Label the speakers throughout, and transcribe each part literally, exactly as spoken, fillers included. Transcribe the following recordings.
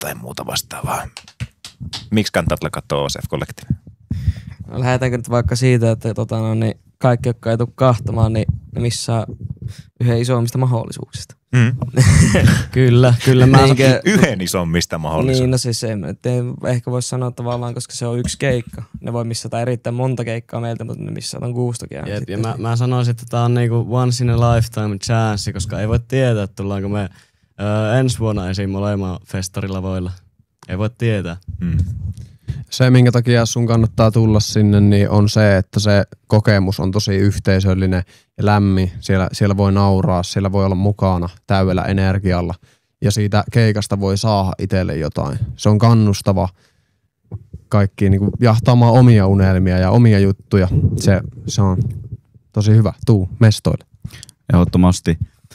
Speaker 1: tai muuta vastaavaa. Miksi kannattaa tulla katsoa O C F-kollektiivia?
Speaker 2: No, lähdetäänkö nyt vaikka siitä, että tota, no, niin kaikki, jotka ei tule kahtamaan, niin ne missään yhden isommista mahdollisuuksista.
Speaker 1: Mm.
Speaker 2: kyllä, kyllä. Mä
Speaker 1: Niinkö... Yhden isommista mahdollisuuksista.
Speaker 2: Niin, no siis ei, ei, ehkä voisi sanoa tavallaan, koska se on yksi keikka. Ne voi missata erittäin monta keikkaa meiltä, mutta ne missataan kuustakin.
Speaker 3: Jep, ja mä, mä sanoisin, että tää on niinku once in a lifetime chance, koska ei voi tietää, että tullaanko me öö, ensi vuonna esiin olemaan festarilavoilla. Ei voi tietää.
Speaker 1: Mm.
Speaker 4: Se, minkä takia sun kannattaa tulla sinne, niin on se, että se kokemus on tosi yhteisöllinen ja lämmin. Siellä, siellä voi nauraa, siellä voi olla mukana täydellä energialla ja siitä keikasta voi saada itselle jotain. Se on kannustava kaikkiin niin kuin jahtaamaan omia unelmia ja omia juttuja. Se, se on tosi hyvä. Tuu mestoille.
Speaker 5: Ehdottomasti.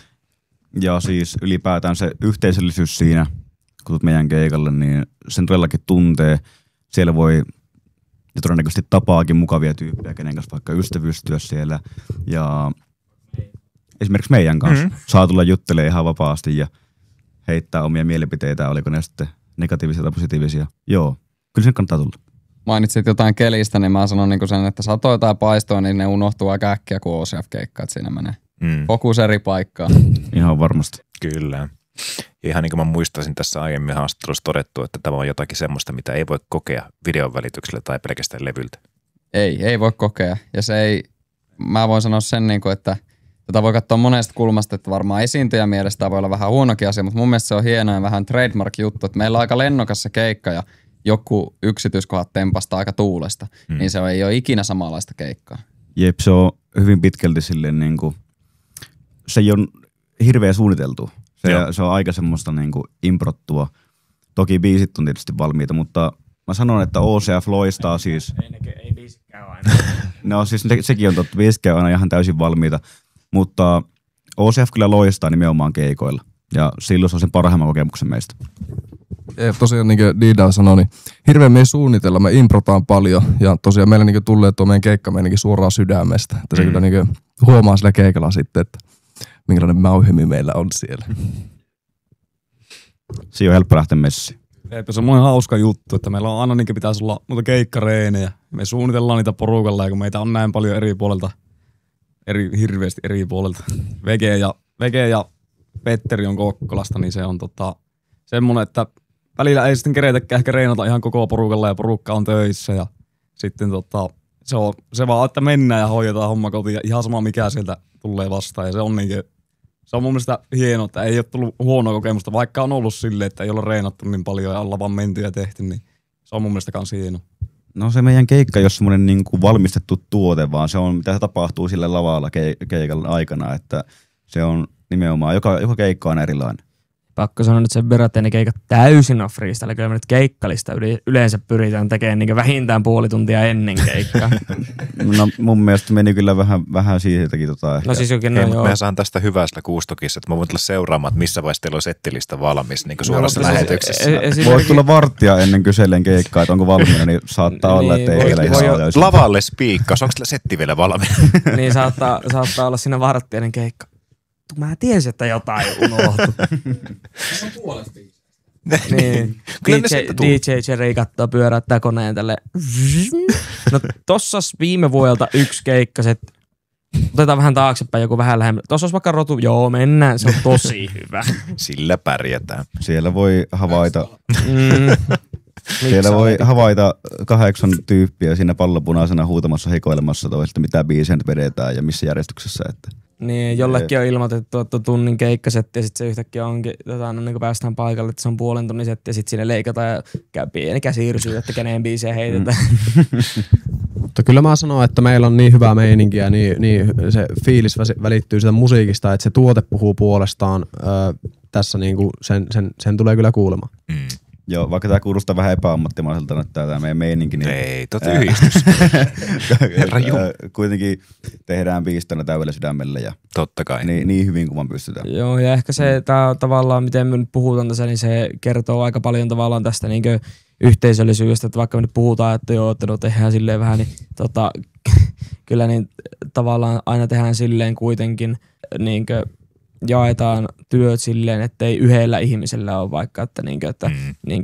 Speaker 5: Ja siis ylipäätään se yhteisöllisyys siinä, kun tulet meidän keikalle, niin sen todellakin tuntee. Siellä voi ja todennäköisesti tapaakin mukavia tyyppejä, kenen kanssa vaikka ystävystyä siellä. Ja esimerkiksi meidän kanssa mm-hmm. saa tulla juttelemaan ihan vapaasti ja heittää omia mielipiteitä, oliko ne sitten negatiivisia tai positiivisia. Joo, kyllä sen kannattaa tulla.
Speaker 6: Mainitsit jotain kelistä, niin mä sanon niin sen, että satoi tai paistoi, niin ne unohtuu aika äkkiä, kun O C F-keikka, että siinä menee. Mm. Fokus eri paikkaan.
Speaker 5: Ihan varmasti.
Speaker 1: Kyllä. Ihan niin kuin mä muistasin tässä aiemmin haastattelussa todettu, että tämä on jotakin semmoista, mitä ei voi kokea videon välityksellä tai pelkästään levyltä.
Speaker 6: Ei, ei voi kokea. Ja se ei, mä voin sanoa sen, niin kuin, että tätä voi katsoa monesta kulmasta, että varmaan esiintyjän mielestä tämä voi olla vähän huonokin asia, mutta mun mielestä se on hieno ja vähän trademark-juttu, että meillä on aika lennokas se keikka ja joku yksityiskohdat tempasta aika tuulesta, mm. niin se ei ole ikinä samanlaista keikkaa.
Speaker 5: Jep, se on hyvin pitkälti silleen niin kuin, se ei ole hirveän suunniteltu. Se, se on aika semmoista niinku improttua. Toki biisit on tietysti valmiita, mutta mä sanon, että O C F loistaa siis.
Speaker 2: Ei, ei, ei biisikään aina.
Speaker 5: No siis se, sekin on totta, biisikään on aina ihan täysin valmiita, mutta O C F kyllä loistaa nimenomaan keikoilla. Ja silloin se on sen parhaimman kokemuksen meistä.
Speaker 7: Ja tosiaan niin kuin Dida sanoi, niin hirveän me ei suunnitella, me improtaan paljon ja tosiaan meillä niin tulee tuo meidän keikka meidänkin suoraan sydämestä. Että se mm. kyllä niin huomaa sillä keikalla sitten, että minkälainen mauhemi meillä on siellä.
Speaker 5: Siinä on helppo lähteä messiin.
Speaker 8: Eipä se on muuten hauska juttu, että meillä on aina niin pitäisi olla muuta keikkareenejä. Me suunnitellaan niitä porukalla ja kun meitä on näin paljon eri puolelta, eri, hirveästi eri puolelta. Vege ja, Vege ja Petteri on Kokkolasta, niin se on tota, semmoinen, että välillä ei sitten keretäkään ehkä reenata ihan koko porukalla ja porukka on töissä. Ja sitten tota, se on se vaan, että mennään ja hoidetaan homma kotiin ja ihan sama mikä sieltä tulee vastaan. Ja se on niinkin, se on mun mielestä hienoa, että ei ole tullut huonoa kokemusta, vaikka on ollut silleen, että ei ole reenattu niin paljon ja ollaan vaan menty ja tehty, niin se on mun mielestä kans hienoa.
Speaker 5: No se meidän keikka ei ole semmoinen niin kuin valmistettu tuote, vaan se on mitä se tapahtuu sille lavalla ke- keikan aikana, että se on nimenomaan, joka, joka keikka on erilainen.
Speaker 2: Pakko sanoa nyt sen verran, että ne keikat täysin on freestyle. Kyllä me nyt keikkalista yleensä pyritään tekemään niin vähintään puoli tuntia ennen keikkaa.
Speaker 5: No mun mielestä meni kyllä vähän, vähän siitäkin. Tota,
Speaker 2: no siis jokin,
Speaker 1: no
Speaker 2: no,
Speaker 1: Mehän saan tästä hyvästä kuustokissa, että mä voin tulla seuraamaan, että missä vaiheessa teillä on settilista valmis niin suorassa no, lähetyksessä.
Speaker 5: E- e- Voit tulla varttia ennen kysellen keikkaa, että onko valmiina, niin saattaa niin, olla, että ei vielä ihan ole.
Speaker 1: Lavalle spiikkaus, onko teillä setti vielä valmiina?
Speaker 2: Niin saattaa, saattaa olla siinä varttia ennen keikkaa. Mä tiesin, että jotain unohtui.
Speaker 8: Se on puolesta biisiä.
Speaker 2: Niin. D J, D J Jerry kattoo pyöräyttää koneen tälle. No tossa viime vuodelta yksi keikka, se otetaan vähän taaksepäin, joku vähän lähemmä. Tossa olisi vaikka rotu, joo mennään, se on tosi hyvä.
Speaker 1: Sillä pärjätään.
Speaker 5: Siellä voi havaita,
Speaker 2: mm.
Speaker 5: siellä voi havaita kahdeksan tyyppiä siinä pallopunaisena huutamassa hikoilemassa toista, mitä biisiä nyt vedetään ja missä järjestyksessä. Että.
Speaker 2: Niin, jollekin on ilmoitettu, että on tunnin keikkasetti ja sitten se yhtäkkiä onkin, tota, no, niin kun päästään paikalle, että se on puolen tunnin setti ja sitten sinne leikataan ja käy pieni käsiirsyy, että keneen biisejä heitetään.
Speaker 4: Mm. Mutta kyllä mä sanon, että meillä on niin hyvää meininkiä ja niin, niin se fiilis välittyy sitä musiikista, että se tuote puhuu puolestaan öö, tässä niinku sen, sen, sen tulee kyllä kuulemaan.
Speaker 1: Mm.
Speaker 5: Joo, vaikka tää kuulostaa vähän epäammattimaiselta nyt tää meidän meininki. Niin,
Speaker 1: ei, tot yhdistys. Herra Jum.
Speaker 5: Kuitenkin tehdään biistönä täydellä sydämellä ja
Speaker 1: totta kai.
Speaker 5: Niin, niin hyvin kuin vaan pystytään.
Speaker 2: Joo, ja ehkä se tää, tavallaan, miten me nyt puhutaan tässä, niin se kertoo aika paljon tavallaan tästä niinkö yhteisöllisyydestä, että vaikka me nyt puhutaan, että joo, että no tehdään silleen vähän, niin tota, kyllä niin tavallaan aina tehdään silleen kuitenkin niinkö jaetaan työt silleen, että ei yhdellä ihmisellä ole vaikka, että, niinkö, että mm. niin,